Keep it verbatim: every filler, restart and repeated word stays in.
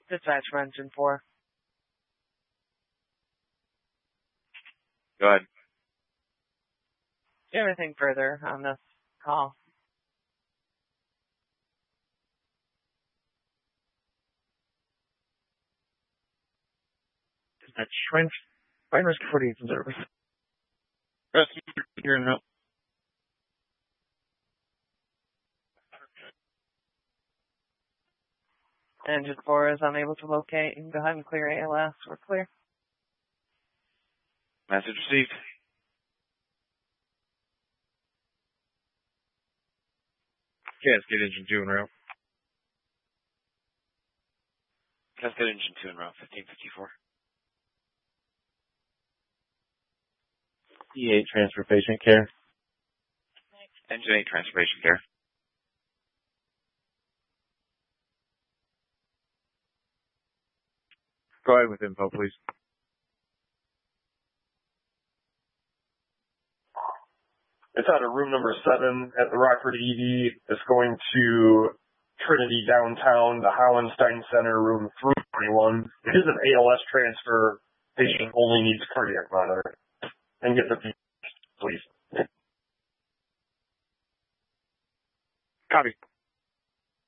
Dispatch from engine four. Go ahead. Do you have anything further on this call? Dispatch, Fine, fine Rescue forty-eight in service. Rescue here and out. Engine four is unable to locate. You can go ahead and clear A L S. We're clear. Message received. Cascade engine two en route. Cascade engine two en route, fifteen fifty-four. D eight transfer patient care. Engine eight transfer patient care. Go ahead with info, please. It's out of room number seven at the Rockford E D. It's going to Trinity downtown, the Hollenstein Center, room three twenty-one. It is an A L S transfer. Patient only needs cardiac monitor. And get the please. Copy.